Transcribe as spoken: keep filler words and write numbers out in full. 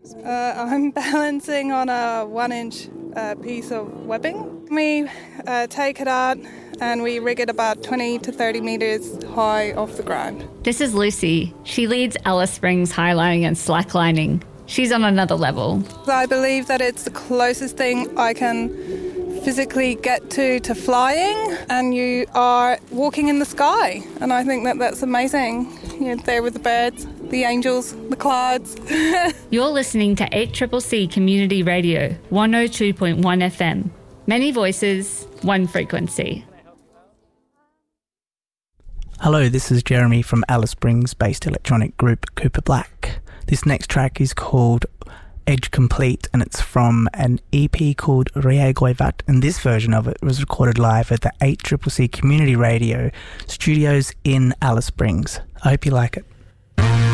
Uh, I'm balancing on a one-inch uh, piece of webbing. We uh, take it out and we rig it about twenty to thirty metres high off the ground. This is Lucy. She leads Alice Springs highlining and slacklining. She's on another level. I believe that it's the closest thing I can physically get to to flying, and you are walking in the sky, and I think that that's amazing. You're there with the birds, the angels, the clouds. You're listening to eight C C C Community Radio, one oh two point one F M. Many voices, one frequency. Hello, this is Jeremy from Alice Springs-based electronic group Cooper Black. This next track is called Edge Complete, and it's from an E P called Reagoivat, and this version of it was recorded live at the eight C C C Community Radio studios in Alice Springs. I hope you like it.